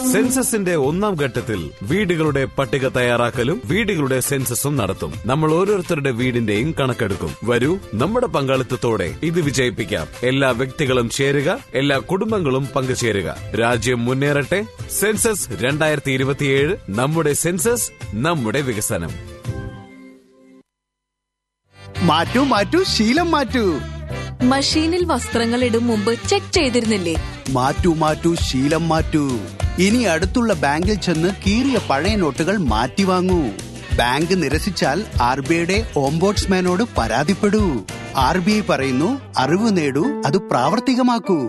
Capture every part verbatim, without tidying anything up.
സെൻസസിന്റെ ഒന്നാം ഘട്ടത്തിൽ വീടുകളുടെ പട്ടിക തയ്യാറാക്കലും വീടുകളുടെ സെൻസസും നടത്തും. നമ്മൾ ഓരോരുത്തരുടെ വീടിന്റെയും കണക്കെടുക്കും. വരൂ, നമ്മുടെ പങ്കാളിത്തത്തോടെ ഇത് വിജയിപ്പിക്കാം. എല്ലാ വ്യക്തികളും ചേരുക, എല്ലാ കുടുംബങ്ങളും പങ്കുചേരുക. രാജ്യം മുന്നേറട്ടെ. സെൻസസ് രണ്ടായിരത്തി ഇരുപത്തിയേഴ്, നമ്മുടെ സെൻസസ്, നമ്മുടെ വികസനം. മാറ്റൂ മാറ്റൂ ശീലം മാറ്റൂ. മഷീനിൽ വസ്ത്രങ്ങൾ ഇടും മുമ്പ് ചെക്ക് ചെയ്തിരുന്നില്ലേ? മാറ്റൂ മാറ്റൂ ശീലം മാറ്റൂ. ഇനി അടുത്തുള്ള ബാങ്കിൽ ചെന്ന് കീറിയ പഴയ നോട്ടുകൾ മാറ്റി വാങ്ങൂ. ബാങ്ക് നിരസിച്ചാൽ ആർ ബി ഐയുടെ ഓംബോഡ്സ്മാനോട് പരാതിപ്പെടൂ. ആർ ബി ഐ പറയുന്നു, അറിവ് നേടൂ, അത് പ്രാവർത്തികമാക്കൂ.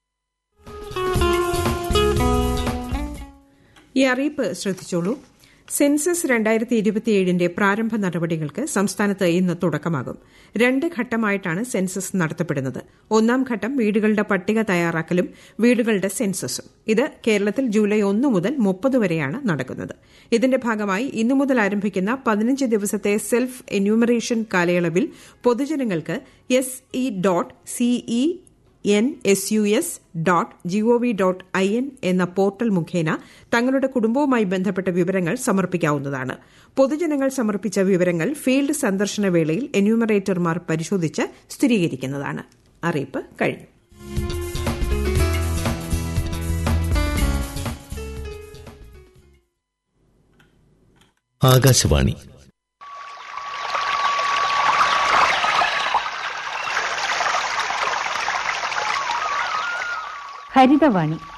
ഈ അറിയിപ്പ് ശ്രദ്ധിച്ചോളൂ. സെൻസസ് രണ്ടായിരത്തി ഇരുപത്തിയേഴിന്റെ പ്രാരംഭ നടപടികൾക്ക് സംസ്ഥാനത്ത് ഇന്ന് തുടക്കമാകും. രണ്ട് ഘട്ടമായിട്ടാണ് സെൻസസ് നടത്തപ്പെടുന്നത്. ഒന്നാം ഘട്ടം വീടുകളുടെ പട്ടിക തയ്യാറാക്കലും വീടുകളുടെ സെൻസസും. ഇത് കേരളത്തിൽ ജൂലൈ ഒന്ന് മുതൽ മുപ്പത് വരെയാണ് നടക്കുന്നത്. ഇതിന്റെ ഭാഗമായി ഇന്നു മുതൽ ആരംഭിക്കുന്ന പതിനഞ്ച് ദിവസത്തെ സെൽഫ് എന്യൂമറേഷൻ കാലയളവിൽ പൊതുജനങ്ങൾക്ക് S E dot CE N S U S dot G O V dot I N എന്ന പോർട്ടൽ മുഖേന തങ്ങളുടെ കുടുംബവുമായി ബന്ധപ്പെട്ട വിവരങ്ങൾ സമർപ്പിക്കാവുന്നതാണ്. പൊതുജനങ്ങൾ സമർപ്പിച്ച വിവരങ്ങൾ ഫീൽഡ് സന്ദർശന വേളയിൽ എന്യൂമറേറ്റർമാർ പരിശോധിച്ച് സ്ഥിരീകരിക്കുന്നതാണ്. അറിയിപ്പ് കഴിഞ്ഞു. ആകാശവാണി ഹരിതവാണി